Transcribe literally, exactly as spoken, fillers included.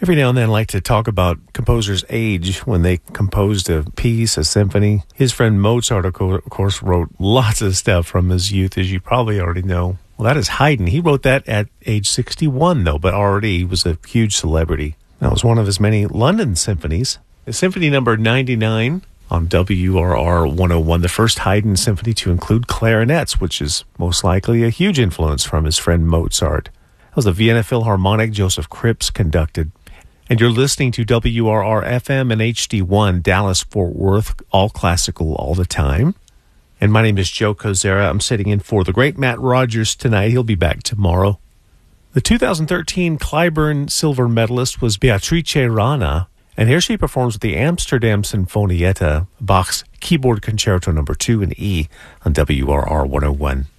Every now and then I like to talk about composers' age when they composed a piece, a symphony. His friend Mozart, of course, wrote lots of stuff from his youth, as you probably already know. Well, that is Haydn. He wrote that at age sixty-one, though, but already he was a huge celebrity. That was one of his many London symphonies. Symphony number ninety-nine on W R R one oh one, the first Haydn symphony to include clarinets, which is most likely a huge influence from his friend Mozart. That was the Vienna Philharmonic. Joseph Cripps conducted. And you're listening to W R R F M and H D one, Dallas-Fort Worth, all classical all the time. And my name is Joe Kozera. I'm sitting in for the great Matt Rogers tonight. He'll be back tomorrow. The two thousand thirteen Clyburn Silver medalist was Beatrice Rana, and here she performs with the Amsterdam Sinfonietta, Bach's Keyboard Concerto number two in E on W R R one oh one.